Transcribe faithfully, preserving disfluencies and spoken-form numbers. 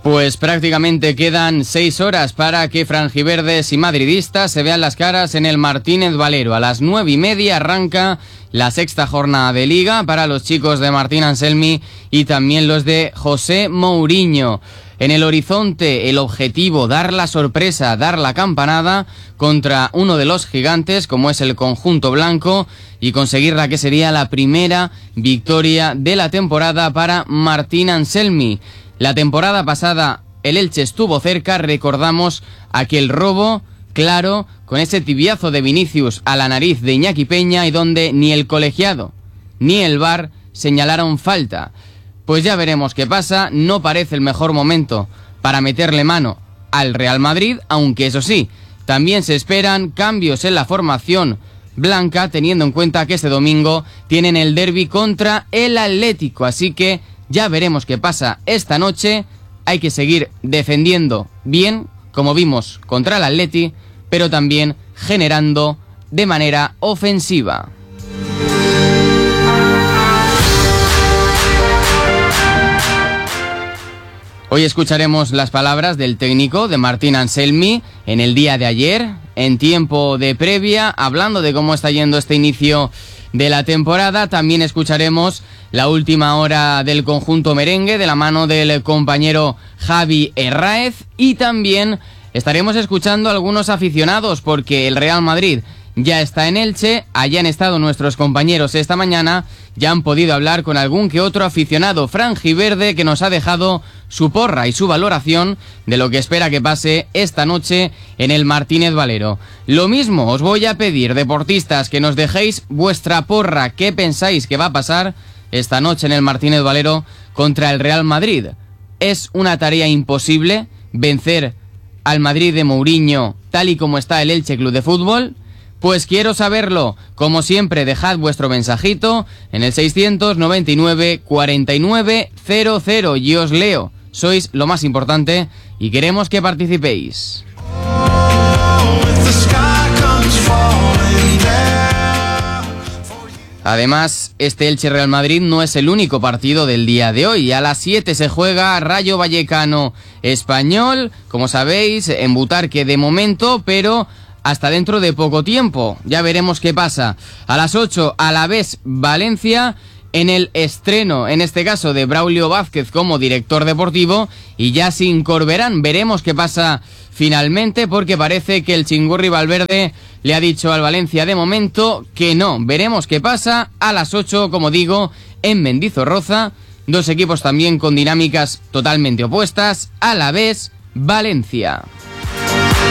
Pues prácticamente quedan seis horas para que franjiverdes y madridistas se vean las caras en el Martínez Valero. A las nueve y media arranca la sexta jornada de Liga para los chicos de Martín Anselmi y también los de José Mourinho. En el horizonte el objetivo, dar la sorpresa, dar la campanada contra uno de los gigantes como es el conjunto blanco y conseguir la que sería la primera victoria de la temporada para Martín Anselmi. La temporada pasada el Elche estuvo cerca, recordamos aquel robo claro con ese tibiazo de Vinicius a la nariz de Iñaki Peña y donde ni el colegiado ni el V A R señalaron falta. Pues ya veremos qué pasa, no parece el mejor momento para meterle mano al Real Madrid, aunque eso sí, también se esperan cambios en la formación blanca teniendo en cuenta que este domingo tienen el derbi contra el Atlético, así que ya veremos qué pasa esta noche. Hay que seguir defendiendo bien, como vimos contra el Atleti, pero también generando de manera ofensiva. Hoy escucharemos las palabras del técnico de Martín Anselmi en el día de ayer, en tiempo de previa, hablando de cómo está yendo este inicio de la temporada. También escucharemos la última hora del conjunto merengue de la mano del compañero Javi Herráez y también estaremos escuchando a algunos aficionados porque el Real Madrid ya está en Elche, allá han estado nuestros compañeros esta mañana, ya han podido hablar con algún que otro aficionado franjiverde que nos ha dejado su porra y su valoración de lo que espera que pase esta noche en el Martínez Valero. Lo mismo os voy a pedir, deportistas, que nos dejéis vuestra porra, qué pensáis que va a pasar esta noche en el Martínez Valero contra el Real Madrid. ¿Es una tarea imposible vencer al Madrid de Mourinho tal y como está el Elche Club de Fútbol? Pues quiero saberlo. Como siempre, dejad vuestro mensajito en el seiscientos noventa y nueve cuarenta y nueve cero cero y os leo. Sois lo más importante y queremos que participéis. Además, este Elche Real Madrid no es el único partido del día de hoy. A las siete se juega Rayo Vallecano Español, como sabéis, en Butarque de momento, pero hasta dentro de poco tiempo. Ya veremos qué pasa. A las ocho, Alavés Valencia, en el estreno, en este caso, de Braulio Vázquez como director deportivo, y ya sin Corberán. Veremos qué pasa finalmente, porque parece que el Chingurri Valverde le ha dicho al Valencia de momento que no. Veremos qué pasa a las ocho, como digo, en Mendizorroza. Dos equipos también con dinámicas totalmente opuestas. Alavés Valencia.